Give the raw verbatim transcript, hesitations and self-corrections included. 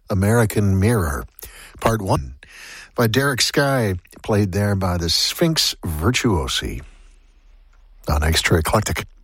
American Mirror, Part one, by Derek Sky, played there by the Sphinx Virtuosi on Extra Eclectic.